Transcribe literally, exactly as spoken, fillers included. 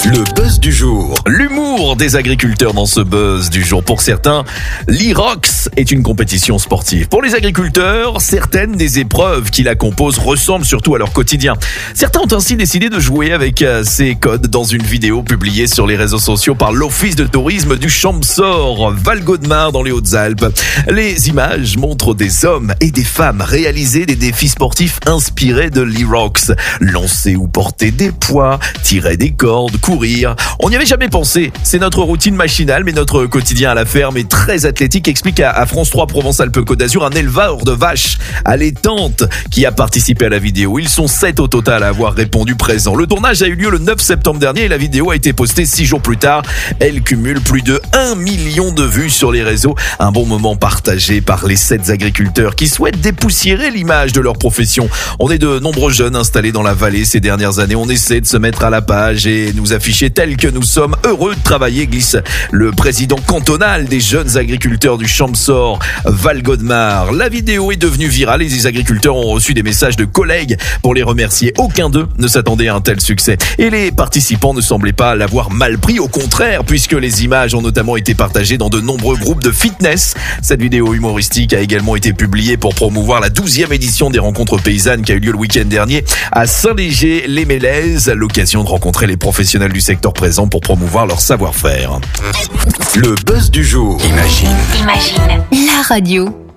Le buzz du jour. L'humour des agriculteurs dans ce buzz du jour. Pour certains, l'Irox est une compétition sportive. Pour les agriculteurs, certaines des épreuves qui la composent ressemblent surtout à leur quotidien. Certains ont ainsi décidé de jouer avec ces codes dans une vidéo publiée sur les réseaux sociaux par l'Office de tourisme du Champsaur, Val-Gaudemar dans les Hautes-Alpes. Les images montrent des hommes et des femmes réaliser des défis sportifs inspirés de l'Irox. Lancer ou porter des poids, tirer des cordes, courir. On n'y avait jamais pensé. C'est notre routine machinale, mais notre quotidien à la ferme est très athlétique, explique à France trois Provence-Alpes-Côte d'Azur un éleveur de vaches allaitante qui a participé à la vidéo. Ils sont sept au total à avoir répondu présent. Le tournage a eu lieu le neuf septembre dernier et la vidéo a été postée six jours plus tard. Elle cumule plus de un million de vues sur les réseaux. Un bon moment partagé par les sept agriculteurs qui souhaitent dépoussiérer l'image de leur profession. On est de nombreux jeunes installés dans la vallée ces dernières années. On essaie de se mettre à la page et nous afficher tels que nous sommes heureux de travailler, glisse le président cantonal des jeunes agriculteurs du Champsaur, Val-Gaudemar. La vidéo est devenue virale et les agriculteurs ont reçu des messages de collègues pour les remercier. Aucun d'eux ne s'attendait à un tel succès. Et les participants ne semblaient pas l'avoir mal pris, au contraire, puisque les images ont notamment été partagées dans de nombreux groupes de fitness. Cette vidéo humoristique a également été publiée pour promouvoir la douzième édition des rencontres paysannes qui a eu lieu le week-end dernier à Saint-Léger-les-Mélèzes, à l'occasion de rencontrer les professionnels du secteur présents pour promouvoir leur savoir-faire. Le buzz du jour. Imagine. Imagine. La radio.